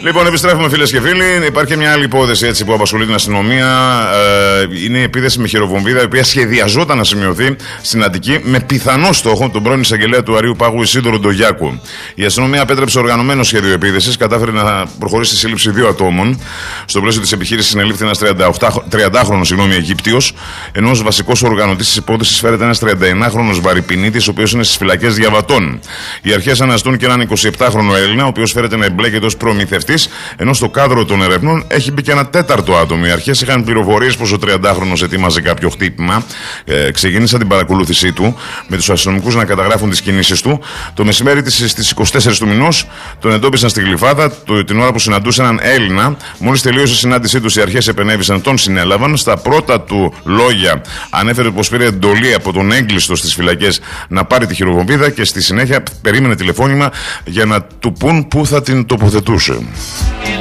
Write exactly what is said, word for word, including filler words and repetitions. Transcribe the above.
Λοιπόν, επιστρέφουμε φίλες και φίλοι. Υπάρχει μια άλλη υπόθεση έτσι, που απασχολεί την αστυνομία. Ε, είναι η επίθεση με χειροβομβίδα, η οποία σχεδιαζόταν να σημειωθεί στην Αττική με πιθανό στόχο τον πρώην εισαγγελέα του Αρείου Πάγου Ισίδωρο Ντογιάκου. Η αστυνομία απέτρεψε οργανωμένο σχέδιο επίθεσης, κατάφερε να προχωρήσει στη σύλληψη δύο ατόμων. Στο πλαίσιο της επιχείρησης συνελήφθη ένας τριαντάχρονος Αιγύπτιος, ενώ ως βασικός οργανωτής της υπόθεσης φέρεται ένας τριανταεννάχρονος Βαρυπινίτης, ο οποίος είναι στις φυλακές διαβατών. Οι αρχές αναζητούν και έναν εικοσιεπτάχρονο Έλληνα, ο οποίος φέρεται να εμπλέκεται ως προμηθευτής, ενώ στο κάδρο των ερευνών έχει μπει και ένα τέταρτο άτομο. Οι αρχές είχαν πληροφορίες πως ο τριαντάχρονος ετοίμαζε κάποιο χτύπημα. Ε, ξεκίνησαν την παρακολούθησή του, με τους αστυνομικούς να καταγράφουν τις κινήσεις του. Το μεσημέρι στις είκοσι τέσσερις του μηνός τον εντόπισαν στη Γλυφάδα το, την ώρα που συναντούσε έναν Έλληνα. Μόλις τελείωσε η συνάντησή τους, οι αρχές επενέβησαν, τον συνέλαβαν. Στα πρώτα του λόγια ανέφερε πως πήρε εντολή από τον έγκλειστο στις φυλακές να πάρει τη χειροβομβίδα και στη συνέχεια περίμενε τηλεφώνημα για να του πούν πού θα την τοποθετούσε.